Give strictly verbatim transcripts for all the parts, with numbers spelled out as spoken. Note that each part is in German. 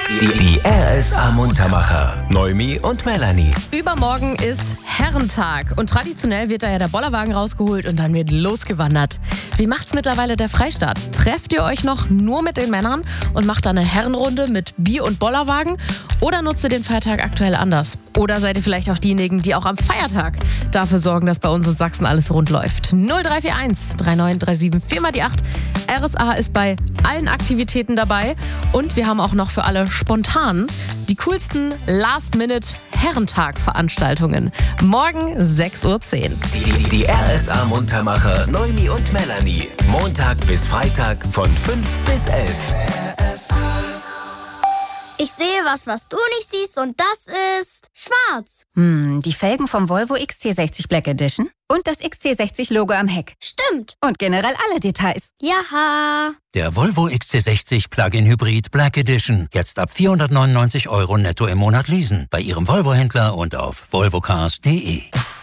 Die, die R S A-Muntermacher. Noemi und Melanie. Übermorgen ist Herrentag und traditionell wird da ja der Bollerwagen rausgeholt und dann wird losgewandert. Wie macht's mittlerweile der Freistaat? Trefft ihr euch noch nur mit den Männern und macht da eine Herrenrunde mit Bier und Bollerwagen? Oder nutzt ihr den Feiertag aktuell anders? Oder seid ihr vielleicht auch diejenigen, die auch am Feiertag dafür sorgen, dass bei uns in Sachsen alles rund läuft? null drei vier eins drei neun drei sieben vier mal die acht. R S A ist bei allen Aktivitäten dabei und wir haben auch noch für alle spontan die coolsten Last-Minute-Herrentag-Veranstaltungen. Morgen sechs Uhr zehn. Die, die R S A-Muntermacher Noemi und Melanie. Montag bis Freitag von fünf bis elf. Ich sehe was, was du nicht siehst, und das ist schwarz. Hm, die Felgen vom Volvo X C sechzig Black Edition und das X C sechzig Logo am Heck. Stimmt. Und generell alle Details. Jaha. Der Volvo X C sechzig Plug-in Hybrid Black Edition. Jetzt ab vierhundertneunundneunzig Euro netto im Monat leasen. Bei Ihrem Volvo-Händler und auf volvocars punkt de.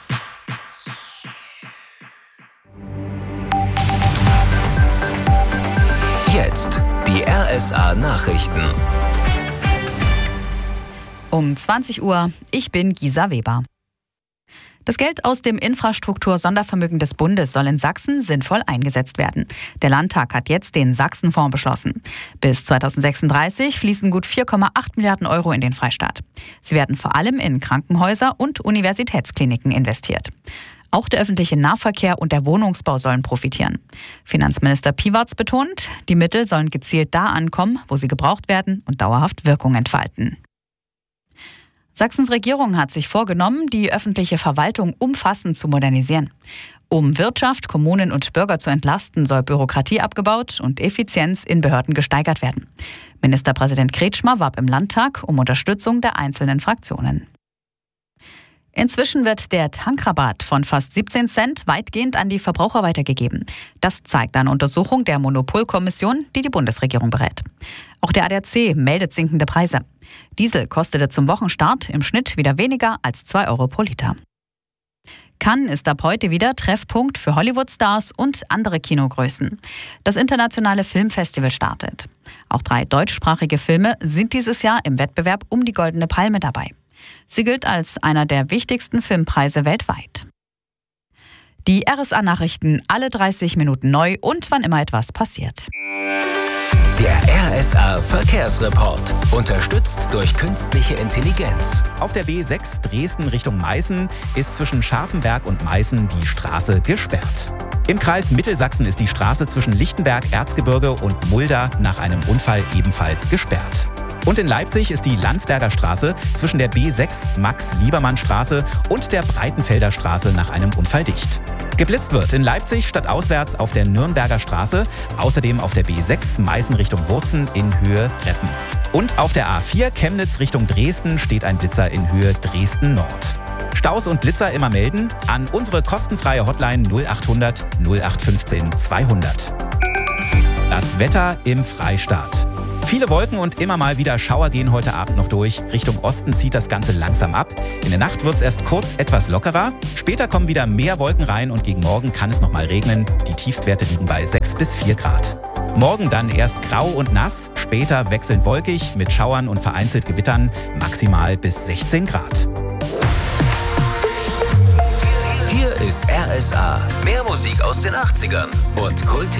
Jetzt die R S A-Nachrichten. Um zwanzig Uhr, ich bin Gisa Weber. Das Geld aus dem Infrastruktur-Sondervermögen des Bundes soll in Sachsen sinnvoll eingesetzt werden. Der Landtag hat jetzt den Sachsenfonds beschlossen. Bis zweitausendsechsunddreißig fließen gut vier Komma acht Milliarden Euro in den Freistaat. Sie werden vor allem in Krankenhäuser und Universitätskliniken investiert. Auch der öffentliche Nahverkehr und der Wohnungsbau sollen profitieren. Finanzminister Piwarz betont, die Mittel sollen gezielt da ankommen, wo sie gebraucht werden und dauerhaft Wirkung entfalten. Sachsens Regierung hat sich vorgenommen, die öffentliche Verwaltung umfassend zu modernisieren. Um Wirtschaft, Kommunen und Bürger zu entlasten, soll Bürokratie abgebaut und Effizienz in Behörden gesteigert werden. Ministerpräsident Kretschmer warb im Landtag um Unterstützung der einzelnen Fraktionen. Inzwischen wird der Tankrabatt von fast siebzehn Cent weitgehend an die Verbraucher weitergegeben. Das zeigt eine Untersuchung der Monopolkommission, die die Bundesregierung berät. Auch der A D A C meldet sinkende Preise. Diesel kostete zum Wochenstart im Schnitt wieder weniger als zwei Euro pro Liter. Cannes ist ab heute wieder Treffpunkt für Hollywood-Stars und andere Kinogrößen. Das internationale Filmfestival startet. Auch drei deutschsprachige Filme sind dieses Jahr im Wettbewerb um die Goldene Palme dabei. Sie gilt als einer der wichtigsten Filmpreise weltweit. Die R S A-Nachrichten alle dreißig Minuten neu und wann immer etwas passiert. Der R S A-Verkehrsreport. Unterstützt durch künstliche Intelligenz. Auf der B sechs Dresden Richtung Meißen ist zwischen Scharfenberg und Meißen die Straße gesperrt. Im Kreis Mittelsachsen ist die Straße zwischen Lichtenberg, Erzgebirge und Mulda nach einem Unfall ebenfalls gesperrt. Und in Leipzig ist die Landsberger Straße zwischen der B sechs Max-Liebermann-Straße und der Breitenfelder Straße nach einem Unfall dicht. Geblitzt wird in Leipzig stadtauswärts auf der Nürnberger Straße, außerdem auf der B sechs Meißen Richtung Wurzen in Höhe Reppen. Und auf der A vier Chemnitz Richtung Dresden steht ein Blitzer in Höhe Dresden Nord. Staus und Blitzer immer melden an unsere kostenfreie Hotline null achthundert null acht fünfzehn zweihundert. Das Wetter im Freistaat. Viele Wolken und immer mal wieder Schauer gehen heute Abend noch durch. Richtung Osten zieht das Ganze langsam ab. In der Nacht wird es erst kurz etwas lockerer. Später kommen wieder mehr Wolken rein und gegen Morgen kann es noch mal regnen. Die Tiefstwerte liegen bei sechs bis vier Grad. Morgen dann erst grau und nass, später wechselnd wolkig mit Schauern und vereinzelt Gewittern, maximal bis sechzehn Grad. Hier ist R S A. Mehr Musik aus den achtzigern und Kult